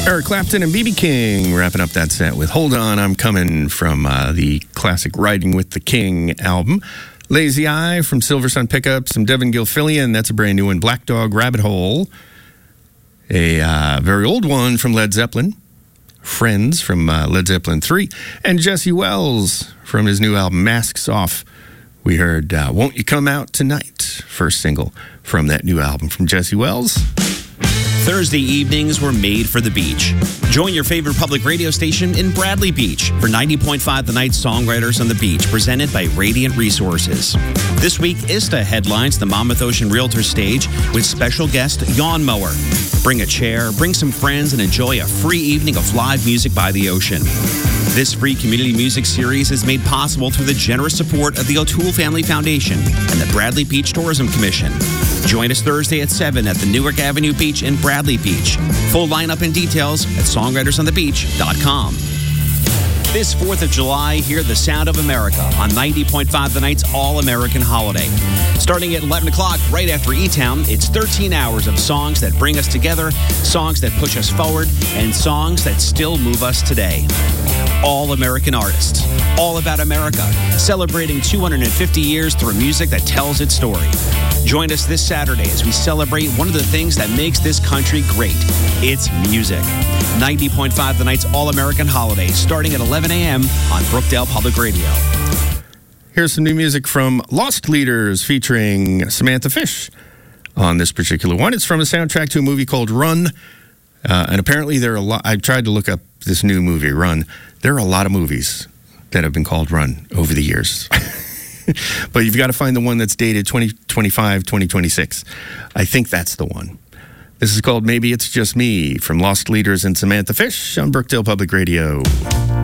Eric Clapton and B.B. King wrapping up that set with Hold On, I'm Coming from the classic Riding with the King album. Lazy Eye from Silver Sun Pickup, some Devin Gilfillian, that's a brand new one. Black Dog Rabbit Hole, a very old one from Led Zeppelin. Friends from Led Zeppelin 3. And Jesse Wells from his new album Masks Off. We heard Won't You Come Out Tonight, first single from that new album from Jesse Wells. Thursday evenings were made for the beach. Join your favorite public radio station in Bradley Beach for 90.5 The Night Songwriters on the Beach, presented by Radiant Resources. This week, ISTA headlines the Monmouth Ocean Realtors stage with special guest Yawn Mower. Bring a chair, bring some friends, and enjoy a free evening of live music by the ocean. This free community music series is made possible through the generous support of the O'Toole Family Foundation and the Bradley Beach Tourism Commission. Join us Thursday at 7 at the Newark Avenue Beach in Bradley Beach. Full lineup and details at songwritersonthebeach.com. This 4th of July, hear the sound of America on 90.5 The Night's All-American Holiday. Starting at 11 o'clock, right after E-Town, it's 13 hours of songs that bring us together, songs that push us forward, and songs that still move us today. All-American artists, all about America, celebrating 250 years through music that tells its story. Join us this Saturday as we celebrate one of the things that makes this country great. It's music. 90.5 The Night's All-American Holiday, starting at 11 a.m. on Brookdale Public Radio. Here's some new music from Lost Leaders featuring Samantha Fish on this particular one. It's from the soundtrack to a movie called Run. And apparently there are a lot. I tried to look up this new movie, Run. There are a lot of movies that have been called Run over the years. But you've got to find the one that's dated 2025, 2026. I think that's the one. This is called Maybe It's Just Me from Lost Leaders and Samantha Fish on Brookdale Public Radio.